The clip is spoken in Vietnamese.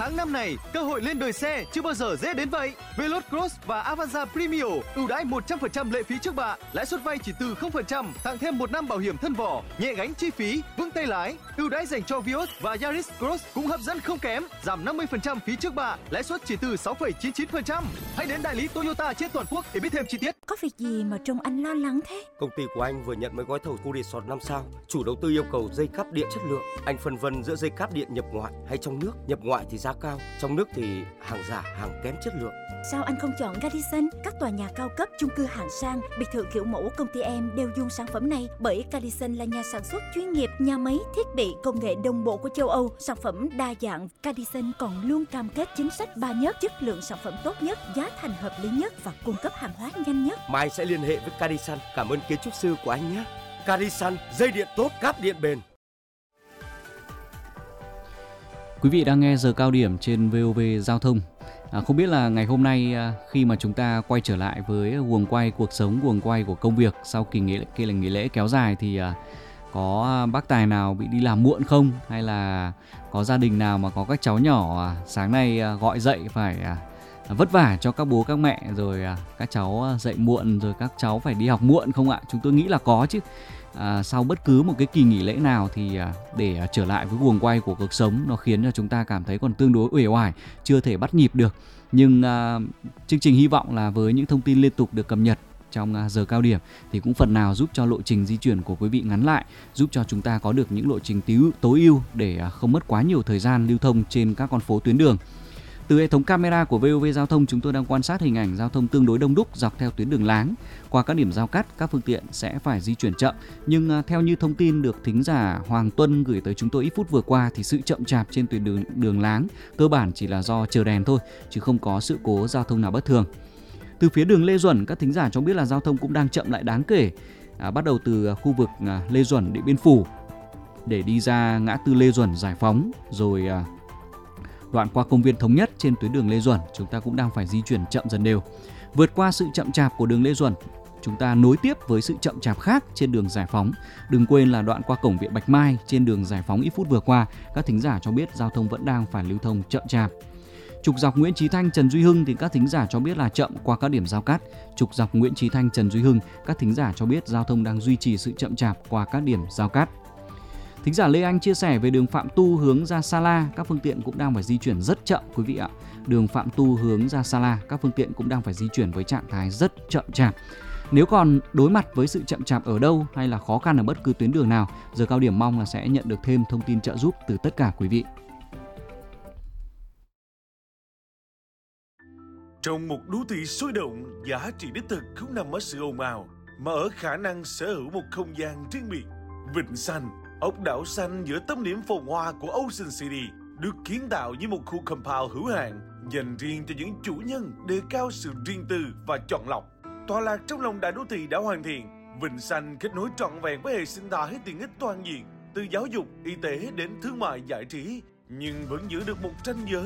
Tháng 5 này, cơ hội lên đời xe chưa bao giờ dễ đến vậy. Veloz Cross và Avanza Premio ưu đãi 100% lệ phí trước bạ, lãi suất vay chỉ từ 0%, tặng thêm 1 năm bảo hiểm thân vỏ, nhẹ gánh chi phí, vững tay lái. Ưu đãi dành cho Vios và Yaris Cross cũng hấp dẫn không kém, giảm 50% phí trước bạ, lãi suất chỉ từ 6,99%. Hãy đến đại lý Toyota trên toàn quốc để biết thêm chi tiết. Có việc gì mà trông anh lo lắng thế? Công ty của anh vừa nhận mấy gói thầu khu resort 5 sao. Chủ đầu tư yêu cầu dây cáp điện chất lượng. Anh phân vân giữa dây cáp điện nhập ngoại hay trong nước. Nhập ngoại thì giá cao, trong nước thì hàng giả, hàng kém chất lượng. Sao anh không chọn Radisson? Các tòa nhà cao cấp, chung cư hạng sang, biệt thự kiểu mẫu công ty em đều dùng sản phẩm này, bởi Radisson là nhà sản xuất chuyên nghiệp, nhà máy, thiết bị, công nghệ đồng bộ của châu Âu, sản phẩm đa dạng. Radisson còn luôn cam kết chính sách 3 nhất, chất lượng sản phẩm tốt nhất, giá thành hợp lý nhất và cung cấp hàng hóa nhanh nhất. Mai sẽ liên hệ với Radisson. Cảm ơn kiến trúc sư của anh nhé. Radisson, dây điện tốt, cáp điện bền. Quý vị đang nghe giờ cao điểm trên VOV Giao thông. Không biết là ngày hôm nay khi mà chúng ta quay trở lại với guồng quay cuộc sống, guồng quay của công việc sau kỳ nghỉ lễ kéo dài thì có bác tài nào bị đi làm muộn không? Hay là có gia đình nào mà có các cháu nhỏ sáng nay gọi dậy phải vất vả cho các bố các mẹ, rồi các cháu dậy muộn, rồi các cháu phải đi học muộn không ạ? Chúng tôi nghĩ là có chứ. Sau bất cứ một cái kỳ nghỉ lễ nào thì để trở lại với guồng quay của cuộc sống, nó khiến cho chúng ta cảm thấy còn tương đối uể oải, chưa thể bắt nhịp được. Nhưng chương trình hy vọng là với những thông tin liên tục được cập nhật trong giờ cao điểm thì cũng phần nào giúp cho lộ trình di chuyển của quý vị ngắn lại, giúp cho chúng ta có được những lộ trình tối ưu để không mất quá nhiều thời gian lưu thông trên các con phố tuyến đường. Từ hệ thống camera của VOV Giao thông, chúng tôi đang quan sát hình ảnh giao thông tương đối đông đúc dọc theo tuyến đường láng. Qua các điểm giao cắt, các phương tiện sẽ phải di chuyển chậm. Nhưng theo như thông tin được thính giả Hoàng Tuân gửi tới chúng tôi ít phút vừa qua thì sự chậm chạp trên tuyến đường láng cơ bản chỉ là do chờ đèn thôi, chứ không có sự cố giao thông nào bất thường. Từ phía đường Lê Duẩn, các thính giả cho biết là giao thông cũng đang chậm lại đáng kể. Bắt đầu từ khu vực Lê Duẩn, Điện Biên Phủ để đi ra ngã tư Lê Duẩn, Giải Phóng, rồi đoạn qua công viên Thống Nhất trên tuyến đường Lê Duẩn, chúng ta cũng đang phải di chuyển chậm dần đều. Vượt qua sự chậm chạp của đường Lê Duẩn, chúng ta nối tiếp với sự chậm chạp khác trên đường Giải Phóng. Đừng quên là đoạn qua cổng Viện Bạch Mai trên đường Giải Phóng ít phút vừa qua, các thính giả cho biết giao thông vẫn đang phải lưu thông chậm chạp. Trục dọc Nguyễn Chí Thanh, Trần Duy Hưng thì các thính giả cho biết là chậm qua các điểm giao cắt. Trục dọc Nguyễn Chí Thanh, Trần Duy Hưng, các thính giả cho biết giao thông đang duy trì sự chậm chạp qua các điểm giao cắt. Thính giả Lê Anh chia sẻ về đường Phạm Tu hướng ra Sa La, các phương tiện cũng đang phải di chuyển rất chậm quý vị ạ. Đường Phạm Tu hướng ra Sa La, các phương tiện cũng đang phải di chuyển với trạng thái rất chậm chạp. Nếu còn đối mặt với sự chậm chạp ở đâu hay là khó khăn ở bất cứ tuyến đường nào, giờ cao điểm mong là sẽ nhận được thêm thông tin trợ giúp từ tất cả quý vị. Trong một đô thị sôi động, giá trị đích thực không nằm ở sự ồn ào, mà ở khả năng sở hữu một không gian riêng biệt. Vịnh Xanh, ốc đảo xanh giữa tâm điểm phồn hoa của Ocean City, được kiến tạo như một khu compound hữu hạn dành riêng cho những chủ nhân đề cao sự riêng tư và chọn lọc. Tọa lạc trong lòng đại đô thị đã hoàn thiện, Vịnh Xanh kết nối trọn vẹn với hệ sinh thái tiện ích toàn diện, từ giáo dục, y tế đến thương mại giải trí, nhưng vẫn giữ được một ranh giới